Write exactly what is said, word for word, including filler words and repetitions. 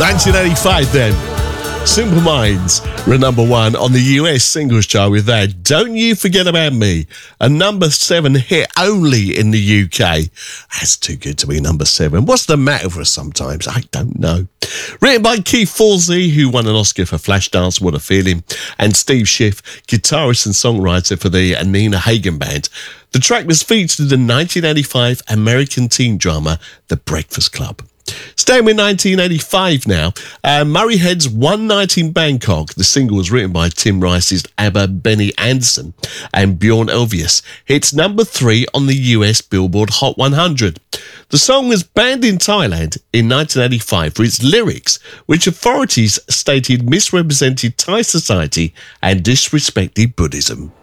nineteen eighty-five then. Simple Minds were number one on the U S singles chart with that Don't You Forget About Me, a number seven hit only in the U K. That's too good to be number seven. What's the matter with us sometimes? I don't know. Written by Keith Forsey, who won an Oscar for Flashdance, What a Feeling, and Steve Schiff, guitarist and songwriter for the Nina Hagen Band. The track was featured in the nineteen eighty-five American teen drama The Breakfast Club. Staying with nineteen eighty-five now, uh, Murray Head's One Night in Bangkok. The single was written by Tim Rice's ABBA Benny Andersson and Bjorn Ulvaeus. Hits number three on the U S Billboard Hot one hundred. The song was banned in Thailand in nineteen eighty-five for its lyrics, which authorities stated misrepresented Thai society and disrespected Buddhism.